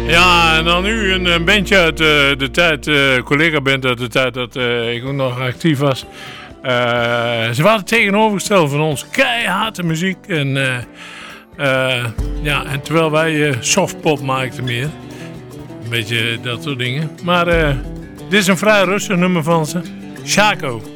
Ja, en dan nu een bandje uit de tijd, collega-band uit de tijd dat ik ook nog actief was. Ze waren tegenovergesteld van ons, keiharde muziek. En terwijl wij softpop maakten meer. Een beetje dat soort dingen. Maar dit is een vrij rustig nummer van ze. Shaco.